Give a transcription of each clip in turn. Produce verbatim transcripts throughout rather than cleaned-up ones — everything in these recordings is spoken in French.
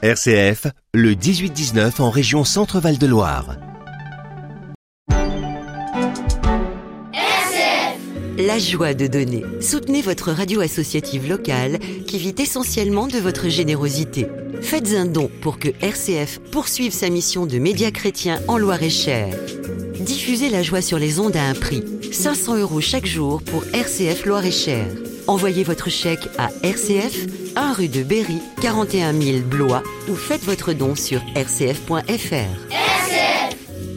R C F, le dix-huit dix-neuf en région Centre-Val de Loire. La joie de donner. Soutenez votre radio associative locale qui vit essentiellement de votre générosité. Faites un don pour que R C F poursuive sa mission de média chrétien en Loire-et-Cher. Diffusez la joie sur les ondes à un prix. cinq cents euros chaque jour pour R C F Loire-et-Cher. Envoyez votre chèque à R C F, un rue de Berry, quarante et un mille Blois ou faites votre don sur r c f point f r. R C F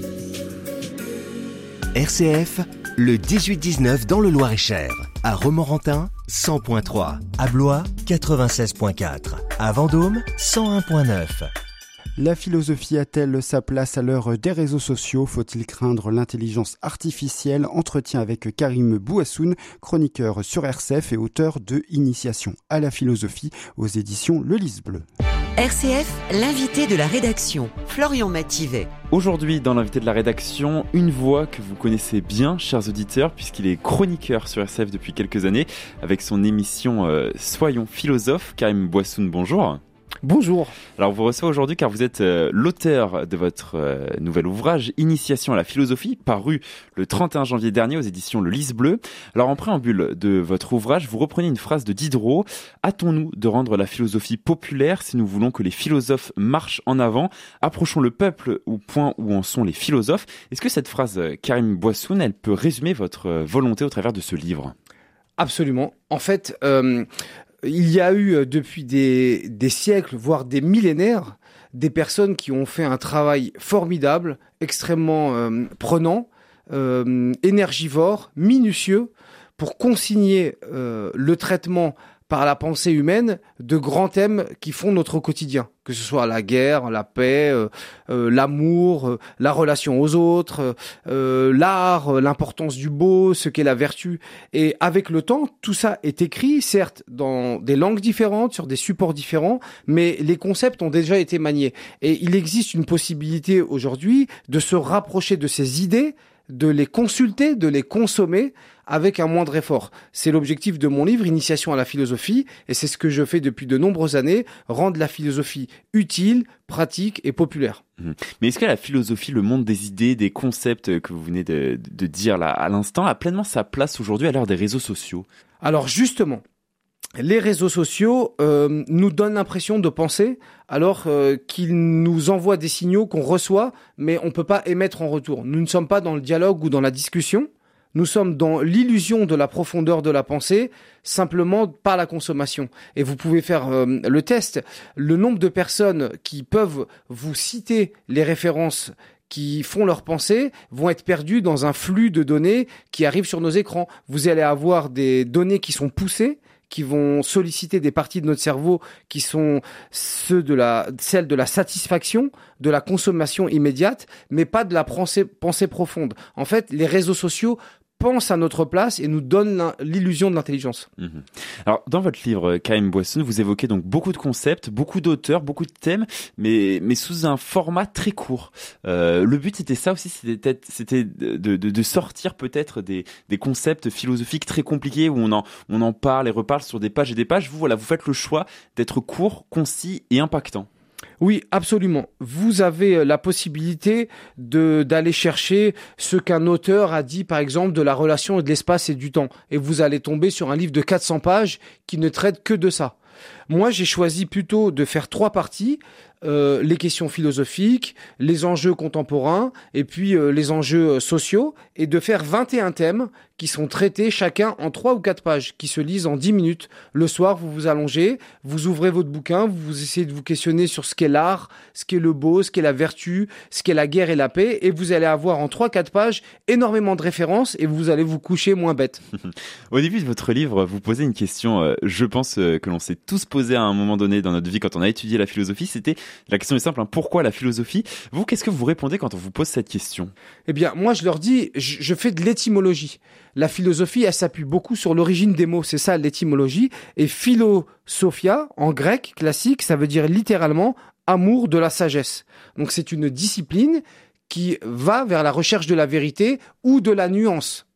R C F, le dix-huit dix-neuf dans le Loir-et-Cher. À Romorantin, cent virgule trois. À Blois, quatre-vingt-seize virgule quatre. À Vendôme, cent un virgule neuf. La philosophie a-t-elle sa place à l'heure des réseaux sociaux ? Faut-il craindre l'intelligence artificielle ? Entretien avec Karim Bouassoun, chroniqueur sur R C F et auteur de Initiation à la philosophie aux éditions Le Lys Bleu. R C F, l'invité de la rédaction, Florian Mathivet. Aujourd'hui, dans l'invité de la rédaction, une voix que vous connaissez bien, chers auditeurs, puisqu'il est chroniqueur sur R C F depuis quelques années, avec son émission euh, Soyons philosophes. Karim Bouassoun, bonjour. Bonjour. Alors, vous reçoit aujourd'hui car vous êtes euh, l'auteur de votre euh, nouvel ouvrage Initiation à la philosophie, paru le trente et un janvier dernier aux éditions Le Lys Bleu. Alors, en préambule de votre ouvrage, vous reprenez une phrase de Diderot. Hâtons-nous de rendre la philosophie populaire si nous voulons que les philosophes marchent en avant. Approchons le peuple au point où en sont les philosophes. Est-ce que cette phrase, Karim Bouassoun, elle peut résumer votre volonté au travers de ce livre ? Absolument. En fait, euh, il y a eu depuis des, des siècles, voire des millénaires, des personnes qui ont fait un travail formidable, extrêmement euh, prenant, euh, énergivore, minutieux, pour consigner euh, le traitement par la pensée humaine de grands thèmes qui font notre quotidien, que ce soit la guerre, la paix, euh, euh, l'amour, euh, la relation aux autres, euh, l'art, euh, l'importance du beau, ce qu'est la vertu. Et avec le temps, tout ça est écrit, certes, dans des langues différentes, sur des supports différents, mais les concepts ont déjà été maniés. Et il existe une possibilité aujourd'hui de se rapprocher de ces idées, de les consulter, de les consommer avec un moindre effort. C'est l'objectif de mon livre, Initiation à la philosophie, et c'est ce que je fais depuis de nombreuses années, rendre la philosophie utile, pratique et populaire. Mmh. Mais est-ce que la philosophie, le monde des idées, des concepts que vous venez de, de dire là à l'instant, a pleinement sa place aujourd'hui à l'heure des réseaux sociaux ? Alors justement, les réseaux sociaux euh, nous donnent l'impression de penser alors euh, qu'ils nous envoient des signaux qu'on reçoit, mais on ne peut pas émettre en retour. Nous ne sommes pas dans le dialogue ou dans la discussion. Nous sommes dans l'illusion de la profondeur de la pensée, simplement par la consommation. Et vous pouvez faire euh, le test. Le nombre de personnes qui peuvent vous citer les références qui font leur pensée vont être perdues dans un flux de données qui arrive sur nos écrans. Vous allez avoir des données qui sont poussées, qui vont solliciter des parties de notre cerveau qui sont ceux de la, celles de la satisfaction, de la consommation immédiate, mais pas de la pensée, pensée profonde. En fait, les réseaux sociaux pensent à notre place et nous donnent l'illusion de l'intelligence. Mmh. Alors, dans votre livre, Karim Bouassoun, vous évoquez donc beaucoup de concepts, beaucoup d'auteurs, beaucoup de thèmes, mais, mais sous un format très court. Euh, le but, c'était ça aussi, c'était, c'était de, de, de sortir peut-être des, des concepts philosophiques très compliqués où on en, on en parle et reparle sur des pages et des pages. Vous, voilà, vous faites le choix d'être court, concis et impactant. Oui, absolument. Vous avez la possibilité de d'aller chercher ce qu'un auteur a dit, par exemple, de la relation de l'espace et du temps. Et vous allez tomber sur un livre de quatre cents pages qui ne traite que de ça. Moi, j'ai choisi plutôt de faire trois parties. Euh, les questions philosophiques, les enjeux contemporains et puis euh, les enjeux sociaux, et de faire vingt et un thèmes qui sont traités chacun en trois ou quatre pages, qui se lisent en dix minutes. Le soir, vous vous allongez, vous ouvrez votre bouquin, vous essayez de vous questionner sur ce qu'est l'art, ce qu'est le beau, ce qu'est la vertu, ce qu'est la guerre et la paix, et vous allez avoir en trois quatre pages énormément de références et vous allez vous coucher moins bête. Au début de votre livre, vous posez une question, euh, je pense euh, que l'on s'est tous posé à un moment donné dans notre vie quand on a étudié la philosophie, c'était la question est simple, hein, pourquoi la philosophie ? Vous, qu'est-ce que vous répondez quand on vous pose cette question ? Eh bien, moi, je leur dis, je, je fais de l'étymologie. La philosophie, elle s'appuie beaucoup sur l'origine des mots, c'est ça l'étymologie. Et philosophia, en grec classique, ça veut dire littéralement amour de la sagesse. Donc, c'est une discipline qui va vers la recherche de la vérité ou de la nuance.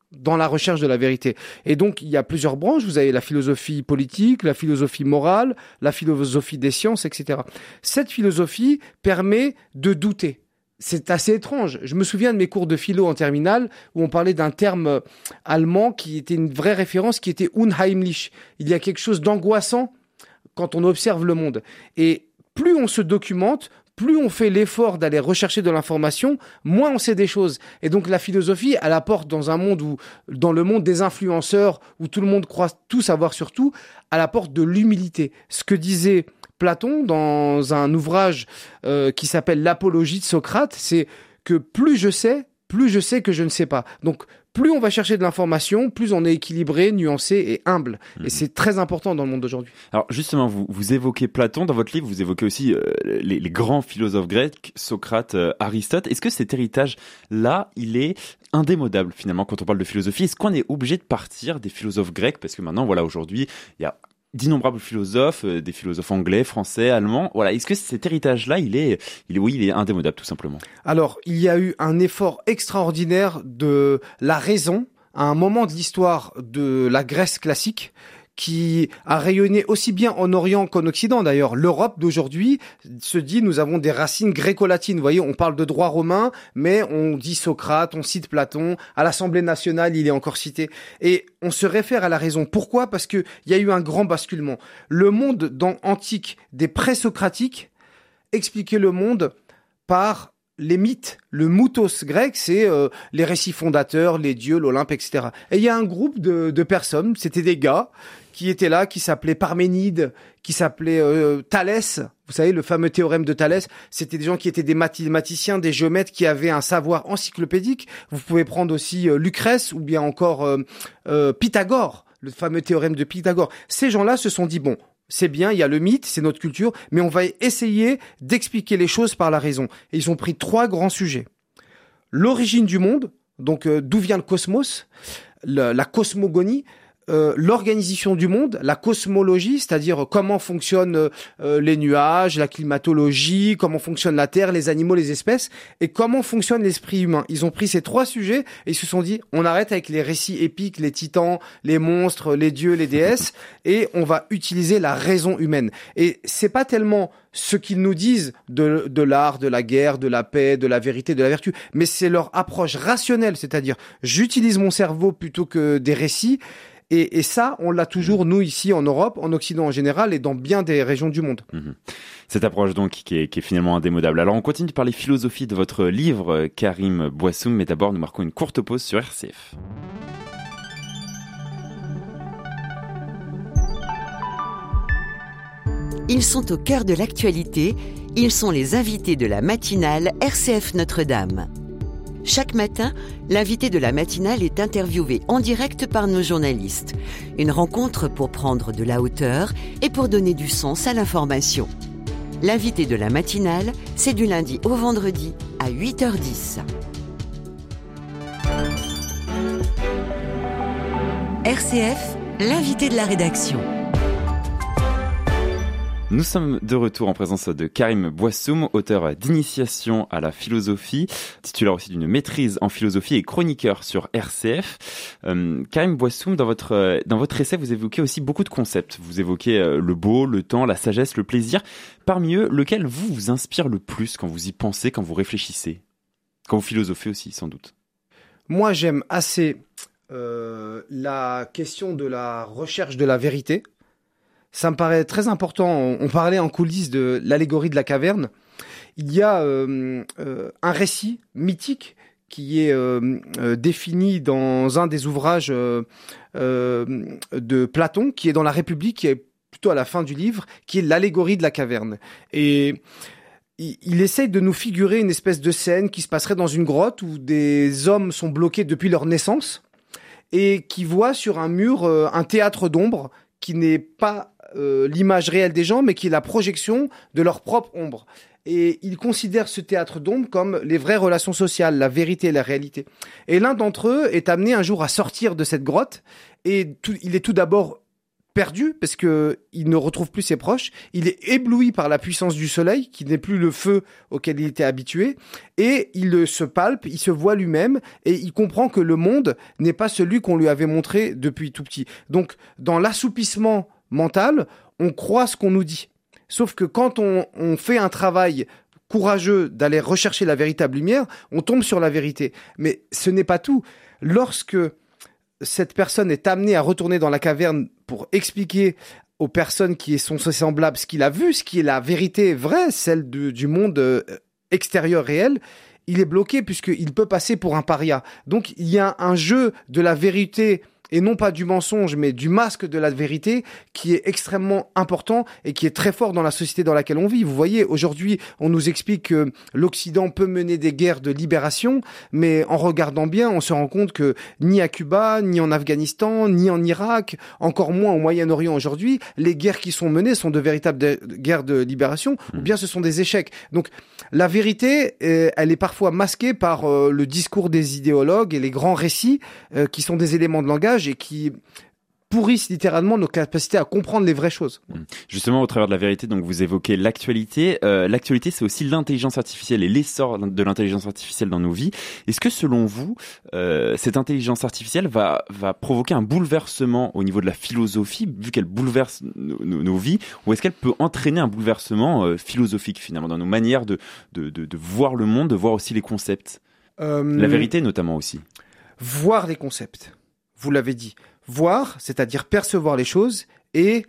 dans la recherche de la vérité. Et donc, il y a plusieurs branches. Vous avez la philosophie politique, la philosophie morale, la philosophie des sciences, et cetera. Cette philosophie permet de douter. C'est assez étrange. Je me souviens de mes cours de philo en terminale où on parlait d'un terme allemand qui était une vraie référence, qui était unheimlich. Il y a quelque chose d'angoissant quand on observe le monde. Et plus on se documente, plus on fait l'effort d'aller rechercher de l'information, moins on sait des choses. Et donc la philosophie, elle apporte dans un monde où, dans le monde des influenceurs, où tout le monde croit tout savoir sur tout, elle apporte de l'humilité. Ce que disait Platon dans un ouvrage euh, qui s'appelle l'Apologie de Socrate, c'est que plus je sais, plus je sais que je ne sais pas. Donc plus on va chercher de l'information, plus on est équilibré, nuancé et humble. Mmh. Et c'est très important dans le monde d'aujourd'hui. Alors justement, vous, vous évoquez Platon dans votre livre, vous évoquez aussi euh, les, les grands philosophes grecs, Socrate, euh, Aristote. Est-ce que cet héritage-là, il est indémodable finalement quand on parle de philosophie? Est-ce qu'on est obligé de partir des philosophes grecs? Parce que maintenant, voilà, aujourd'hui, il y a d'innombrables philosophes, euh, des philosophes anglais, français, allemands. Voilà, est-ce que cet héritage-là, il est, il est, oui, il est indémodable tout simplement? Alors, il y a eu un effort extraordinaire de la raison à un moment de l'histoire de la Grèce classique qui a rayonné aussi bien en Orient qu'en Occident. D'ailleurs, l'Europe d'aujourd'hui se dit nous avons des racines gréco-latines. Vous voyez, on parle de droit romain, mais on dit Socrate, on cite Platon. À l'Assemblée nationale, il est encore cité. Et on se réfère à la raison. Pourquoi? Parce que il y a eu un grand basculement. Le monde dans, antique des pré-socratiques expliquait le monde par les mythes. Le mythos grec, c'est euh, les récits fondateurs, les dieux, l'Olympe, et cetera. Et il y a un groupe de, de personnes, c'était des gars qui étaient là, qui s'appelaient Parménide, qui s'appelaient euh, Thalès. Vous savez, le fameux théorème de Thalès, c'était des gens qui étaient des mathématiciens, des géomètres qui avaient un savoir encyclopédique. Vous pouvez prendre aussi euh, Lucrèce ou bien encore euh, euh, Pythagore, le fameux théorème de Pythagore. Ces gens-là se sont dit, bon, c'est bien, il y a le mythe, c'est notre culture, mais on va essayer d'expliquer les choses par la raison. Et ils ont pris trois grands sujets. L'origine du monde, donc euh, d'où vient le cosmos, la, la cosmogonie, euh, l'organisation du monde, la cosmologie, c'est-à-dire comment fonctionnent euh, les nuages, la climatologie, comment fonctionne la Terre, les animaux, les espèces, et comment fonctionne l'esprit humain. Ils ont pris ces trois sujets et ils se sont dit, on arrête avec les récits épiques, les titans, les monstres, les dieux, les déesses, et on va utiliser la raison humaine. Et c'est pas tellement ce qu'ils nous disent de, de l'art, de la guerre, de la paix, de la vérité, de la vertu, mais c'est leur approche rationnelle, c'est-à-dire j'utilise mon cerveau plutôt que des récits. Et, et ça, on l'a toujours, nous, ici, en Europe, en Occident en général, et dans bien des régions du monde. Mmh. Cette approche, donc, qui est, qui est finalement indémodable. Alors, on continue de parler philosophie de votre livre, Karim Bouassoum, mais d'abord, nous marquons une courte pause sur R C F. Ils sont au cœur de l'actualité. Ils sont les invités de la matinale R C F Notre-Dame. Chaque matin, l'invité de la matinale est interviewé en direct par nos journalistes. Une rencontre pour prendre de la hauteur et pour donner du sens à l'information. L'invité de la matinale, c'est du lundi au vendredi à huit heures dix. R C F, l'invité de la rédaction. Nous sommes de retour en présence de Karim Bouassoum, auteur d'Initiation à la philosophie, titulaire aussi d'une maîtrise en philosophie et chroniqueur sur R C F. Euh, Karim Bouassoum, dans votre, dans votre essai, vous évoquez aussi beaucoup de concepts. Vous évoquez euh, le beau, le temps, la sagesse, le plaisir. Parmi eux, lequel vous vous inspire le plus quand vous y pensez, quand vous réfléchissez? Quand vous philosophez aussi, sans doute. Moi, j'aime assez euh, la question de la recherche de la vérité. Ça me paraît très important. On parlait en coulisses de l'allégorie de la caverne. Il y a euh, euh, un récit mythique qui est euh, euh, défini dans un des ouvrages euh, euh, de Platon, qui est dans la République, qui est plutôt à la fin du livre, qui est l'allégorie de la caverne. Et il, il essaye de nous figurer une espèce de scène qui se passerait dans une grotte où des hommes sont bloqués depuis leur naissance et qui voient sur un mur euh, un théâtre d'ombre qui n'est pas Euh, l'image réelle des gens, mais qui est la projection de leur propre ombre. Et ils considèrent ce théâtre d'ombre comme les vraies relations sociales, la vérité et la réalité. Et l'un d'entre eux est amené un jour à sortir de cette grotte, et tout, il est tout d'abord perdu parce que il ne retrouve plus ses proches, il est ébloui par la puissance du soleil qui n'est plus le feu auquel il était habitué et il se palpe, il se voit lui-même et il comprend que le monde n'est pas celui qu'on lui avait montré depuis tout petit. Donc dans l'assoupissement mental, on croit ce qu'on nous dit. Sauf que quand on, on fait un travail courageux d'aller rechercher la véritable lumière, on tombe sur la vérité. Mais ce n'est pas tout. Lorsque cette personne est amenée à retourner dans la caverne pour expliquer aux personnes qui sont semblables ce qu'il a vu, ce qui est la vérité vraie, celle de, du monde euh, extérieur réel, il est bloqué puisqu'il peut passer pour un paria. Donc il y a un jeu de la vérité et non pas du mensonge, mais du masque de la vérité qui est extrêmement important et qui est très fort dans la société dans laquelle on vit. Vous voyez, aujourd'hui, on nous explique que l'Occident peut mener des guerres de libération, mais en regardant bien, on se rend compte que ni à Cuba, ni en Afghanistan, ni en Irak, encore moins au Moyen-Orient aujourd'hui, les guerres qui sont menées sont de véritables de- guerres de libération, mmh. ou bien ce sont des échecs. Donc, la vérité, euh, elle est parfois masquée par euh, le discours des idéologues et les grands récits euh, qui sont des éléments de langage et qui pourrissent littéralement nos capacités à comprendre les vraies choses. Justement, au travers de la vérité, donc vous évoquez l'actualité. Euh, l'actualité, c'est aussi l'intelligence artificielle et l'essor de l'intelligence artificielle dans nos vies. Est-ce que, selon vous, euh, cette intelligence artificielle va va provoquer un bouleversement au niveau de la philosophie, vu qu'elle bouleverse nos, nos, nos vies, ou est-ce qu'elle peut entraîner un bouleversement euh, philosophique finalement dans nos manières de de, de de voir le monde, de voir aussi les concepts, euh, la vérité notamment aussi. Voir les concepts. Vous l'avez dit, voir, c'est-à-dire percevoir les choses et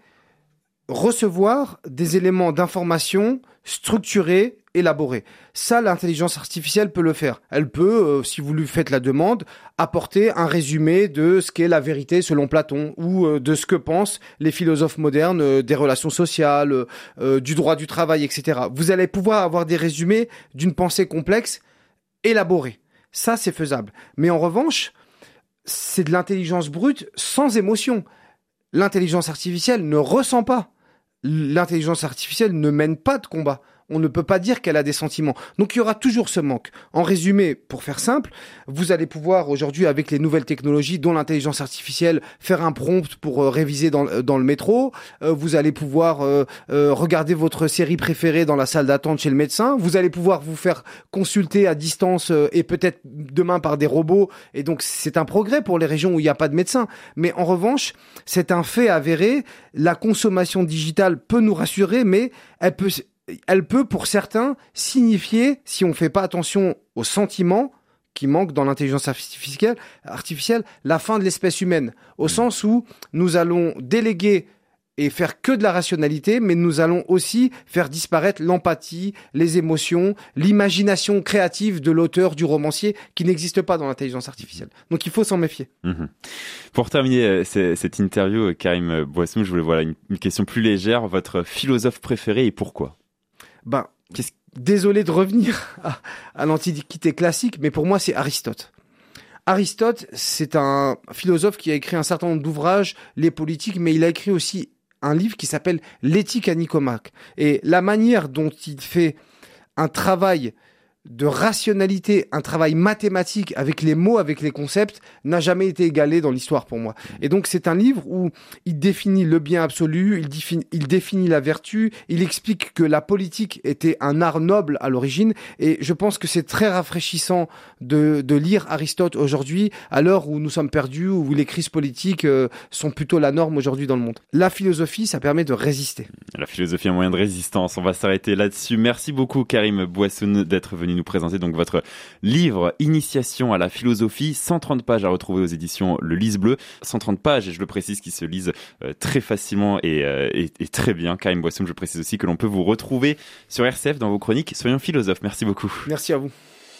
recevoir des éléments d'information structurés, élaborés. Ça, l'intelligence artificielle peut le faire. Elle peut, euh, si vous lui faites la demande, apporter un résumé de ce qu'est la vérité selon Platon ou euh, de ce que pensent les philosophes modernes euh, des relations sociales, euh, du droit du travail, et cetera. Vous allez pouvoir avoir des résumés d'une pensée complexe élaborée. Ça, c'est faisable. Mais en revanche, c'est de l'intelligence brute sans émotion. L'intelligence artificielle ne ressent pas. L'intelligence artificielle ne mène pas de combat. On ne peut pas dire qu'elle a des sentiments. Donc il y aura toujours ce manque. En résumé, pour faire simple, vous allez pouvoir aujourd'hui, avec les nouvelles technologies, dont l'intelligence artificielle, faire un prompt pour euh, réviser dans, dans le métro. Euh, vous allez pouvoir euh, euh, regarder votre série préférée dans la salle d'attente chez le médecin. Vous allez pouvoir vous faire consulter à distance euh, et peut-être demain par des robots. Et donc c'est un progrès pour les régions où il n'y a pas de médecin. Mais en revanche, c'est un fait avéré. La consommation digitale peut nous rassurer, mais elle peut... elle peut, pour certains, signifier, si on ne fait pas attention aux sentiments qui manquent dans l'intelligence artificielle, artificielle, la fin de l'espèce humaine. Au sens où nous allons déléguer et faire que de la rationalité, mais nous allons aussi faire disparaître l'empathie, les émotions, l'imagination créative de l'auteur, du romancier, qui n'existe pas dans l'intelligence artificielle. Donc il faut s'en méfier. Mmh. Pour terminer euh, cette interview, Karim Bouassoun, je voulais voilà une, une question plus légère. Votre philosophe préféré et pourquoi ? Ben, désolé de revenir à, à l'Antiquité classique, mais pour moi, c'est Aristote. Aristote, c'est un philosophe qui a écrit un certain nombre d'ouvrages, les politiques, mais il a écrit aussi un livre qui s'appelle L'éthique à Nicomaque. Et la manière dont il fait un travail de rationalité, un travail mathématique avec les mots, avec les concepts, n'a jamais été égalé dans l'histoire pour moi. Et donc c'est un livre où il définit le bien absolu, il définit, il définit la vertu, il explique que la politique était un art noble à l'origine, et je pense que c'est très rafraîchissant de, de lire Aristote aujourd'hui, à l'heure où nous sommes perdus, où les crises politiques euh, sont plutôt la norme aujourd'hui dans le monde. La philosophie, ça permet de résister. La philosophie est un moyen de résistance, on va s'arrêter là-dessus. Merci beaucoup Karim Bouassoun d'être venu nous présenter donc votre livre Initiation à la philosophie, cent trente pages à retrouver aux éditions Le Lys Bleu, cent trente pages et je le précise qui se lisent euh, très facilement et, euh, et, et très bien. Karim Bouassoun, je précise aussi que l'on peut vous retrouver sur R C F dans vos chroniques Soyons philosophes. Merci beaucoup. Merci à vous.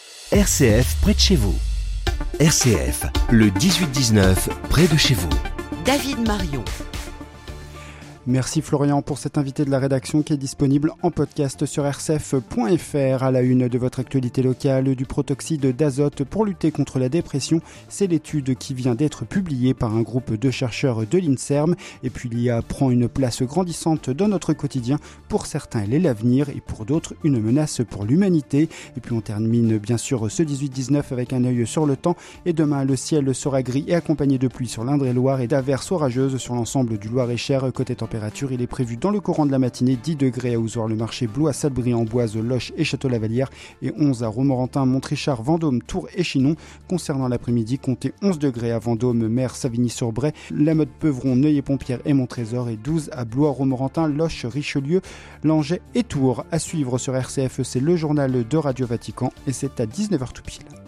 R C F près de chez vous. R C F, le dix-huit dix-neuf, près de chez vous. David Marion. Merci Florian pour cet invité de la rédaction qui est disponible en podcast sur r c f point f r. À la une de votre actualité locale, du protoxyde d'azote pour lutter contre la dépression. C'est l'étude qui vient d'être publiée par un groupe de chercheurs de l'INSERM. Et puis l'I A prend une place grandissante dans notre quotidien. Pour certains, elle est l'avenir et pour d'autres, une menace pour l'humanité. Et puis on termine bien sûr ce dix-huit dix-neuf avec un œil sur le temps. Et demain, le ciel sera gris et accompagné de pluie sur l'Indre-et-Loire et d'averses orageuses sur l'ensemble du Loir-et-Cher. Côté température, il est prévu dans le courant de la matinée dix degrés à Ozoir-le-Marché, Blois, Salbris-en-Boise, Loches et Château-Lavalière et onze à Romorantin, Montrichard, Vendôme, Tours et Chinon. Concernant l'après-midi, comptez onze degrés à Vendôme, Mer, Savigny-sur-Bray, La Motte-Peuvron, Neuilly-Pompière et Montrésor et douze à Blois, Romorantin, Loches, Richelieu, Langeais et Tours. À suivre sur R C F, c'est le journal de Radio Vatican et c'est à dix-neuf heures tout pile.